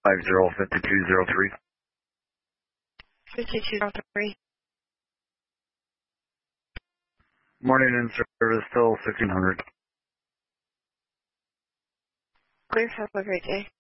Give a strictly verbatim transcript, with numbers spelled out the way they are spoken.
five zero five two zero three. fifty-two zero three. Morning in service till sixteen hundred. Clear. Have a great day.